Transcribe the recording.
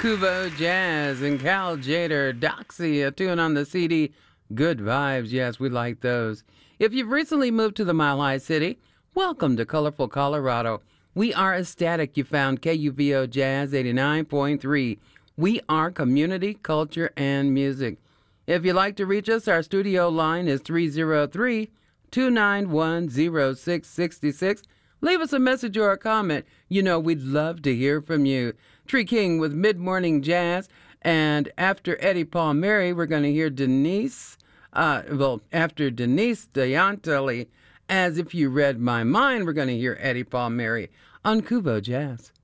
Kubo Jazz and Cal Jader, Doxy, a tune on the CD. Good vibes, yes, we like those. If you've recently moved to the Mile High City, welcome to colorful Colorado. We are ecstatic you found KUVO Jazz 89.3. We are community, culture, and music. If you'd like to reach us, our studio line is 303-291-0666. Leave us a message or a comment. You know, we'd love to hear from you. Tree King with Mid-Morning Jazz. And after Eddie Palmieri, we're going to hear Denise. After Denise Diantoli, As If You Read My Mind, we're going to hear Eddie Palmieri on Kubo Jazz.